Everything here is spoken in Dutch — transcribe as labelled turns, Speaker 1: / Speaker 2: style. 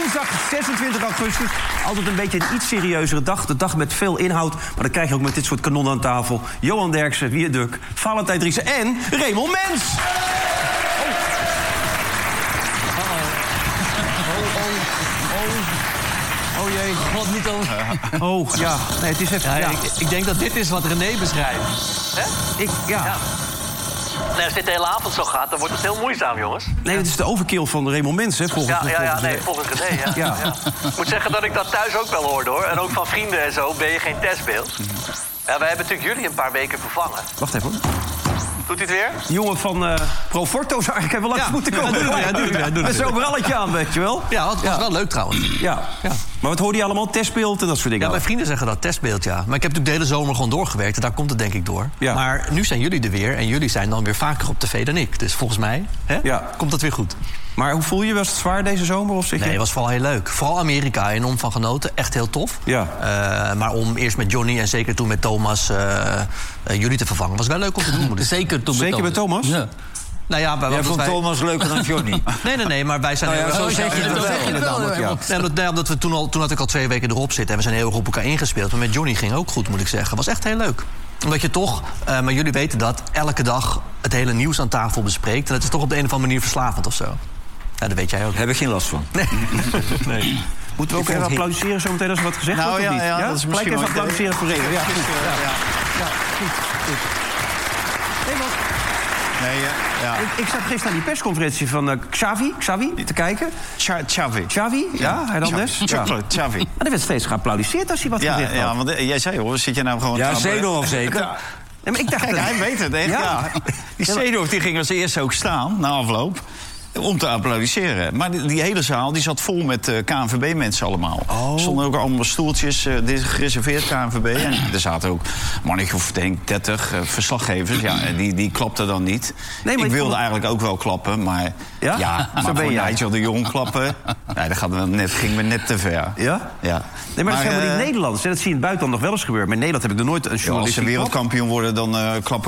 Speaker 1: Woensdag 26 augustus. Altijd een beetje een iets serieuzere dag. De dag met veel inhoud. Maar dan krijg je ook met dit soort kanonnen aan tafel. Johan Derksen, Wiert Duk, Valentijn Driessen en Raymond Mens. Oh jee.
Speaker 2: Wat niet over.
Speaker 1: Oh, ja. Nee, het is even... Ja.
Speaker 2: Ik denk dat dit is wat René beschrijft. Hè?
Speaker 1: Ja.
Speaker 3: Nee, als dit de hele avond zo gaat, dan wordt het heel moeizaam, jongens.
Speaker 1: Nee, het is de overkill van Raymond Mens, hè, volgens
Speaker 3: René, ja.
Speaker 1: Ja.
Speaker 3: Ik moet zeggen dat ik dat thuis ook wel hoorde, hoor. En ook van vrienden en zo, ben je geen testbeeld. Ja, wij hebben natuurlijk jullie een paar weken vervangen.
Speaker 1: Wacht even, hoor.
Speaker 3: Doet hij het weer?
Speaker 1: Die jongen van Proforto zou eigenlijk wel langs moeten komen.
Speaker 2: Doe
Speaker 1: Met zo'n bralletje aan, weet je wel.
Speaker 2: Ja, het was wel leuk trouwens.
Speaker 1: Ja. Maar wat hoorde je allemaal? Testbeeld en dat soort dingen?
Speaker 2: Ja, mijn vrienden zeggen dat, testbeeld, ja. Maar ik heb natuurlijk de hele zomer gewoon doorgewerkt en daar komt het denk ik door.
Speaker 1: Ja.
Speaker 2: Maar nu zijn jullie er weer en jullie zijn dan weer vaker op tv dan ik. Dus volgens mij komt dat weer goed.
Speaker 1: Maar hoe voel je? Was het zwaar deze zomer? Of zeg je...
Speaker 2: Nee, het was vooral heel leuk. Vooral Amerika, enorm van genoten. Echt heel tof.
Speaker 1: Ja.
Speaker 2: Maar om eerst met Johnny en zeker toen met Thomas jullie te vervangen... was wel leuk om te doen.
Speaker 4: Zeker toen
Speaker 1: met Thomas?
Speaker 4: Ja.
Speaker 2: Nou ja,
Speaker 4: Jij vond Thomas leuker dan Johnny?
Speaker 2: Nee, maar wij zijn...
Speaker 4: Zo zeg je het wel.
Speaker 2: Omdat we toen had ik al 2 weken erop zitten... en we zijn heel erg op elkaar ingespeeld. Maar met Johnny ging ook goed, moet ik zeggen. Was echt heel leuk. Omdat je toch, maar jullie weten dat... elke dag het hele nieuws aan tafel bespreekt... en het is toch op de een of andere manier verslavend of zo. Ja, dat weet jij ook.
Speaker 4: Daar heb ik geen last van.
Speaker 1: Nee. Moeten we ook even applaudisseren zometeen als er wat gezegd wordt?
Speaker 4: Nou
Speaker 1: of niet?
Speaker 4: ja, dat is misschien
Speaker 1: gelijk even applaudisseren voor Raymond. Ja, goed.
Speaker 4: Nee, ja.
Speaker 1: Ik zat gisteren aan die persconferentie van Xavi te kijken. Xavi? Ja, Hernandez?
Speaker 4: Xavi.
Speaker 1: Maar er werd steeds geapplaudisseerd als hij wat gezegd had.
Speaker 4: Ja, want jij zei, hoor, zit je nou gewoon...
Speaker 1: Ja, Seedorf zeker.
Speaker 4: Ja.
Speaker 1: Nee, maar ik dacht...
Speaker 4: Kijk, hij weet het, echt, ja. Die Seedorf die ging als eerste ook staan, na afloop... om te applaudisseren. Maar die hele zaal die zat vol met KNVB-mensen allemaal. Er stonden ook allemaal stoeltjes, dit is gereserveerd KNVB. En er zaten ook mannetje of denk 30 verslaggevers. Ja, die klapten dan niet. Nee, maar ik wilde eigenlijk ook wel klappen, maar... Ja, maar voor Nigel de Jong klappen... Nee, dat ging me net te ver.
Speaker 1: Ja?
Speaker 4: Ja.
Speaker 1: Nee, maar dat zijn wel die Nederlanders. Dat zie je in het buitenland nog wel eens gebeuren. Maar in Nederland heb ik er nooit een journalist...
Speaker 4: Als ze wereldkampioen worden, dan klappen